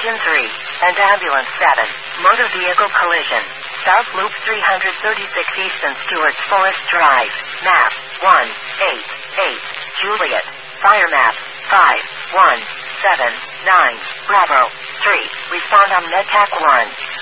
Engine 3, and Ambulance 7, motor vehicle collision. South Loop 336 East and Stewart's Forest Drive. Map 188, Juliet. Fire map 5179, Bravo 3. Respond on MedTac 1.